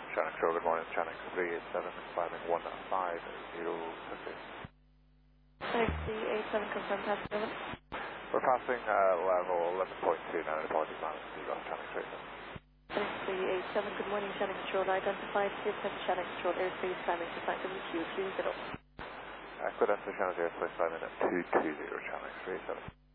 Shannon Control, good morning. Shannon 387, climbing 150. Taxi 87, confirm pass 7. We're passing level 11.2 now, apologies, man. Seagull, Shannon 37. Taxi 87, good morning. Shannon Control, identified CSM Shannon Control, airspace climbing to flight WQ 20. Equidenstal Shannon 0, place climbing at 220, Shannon 37.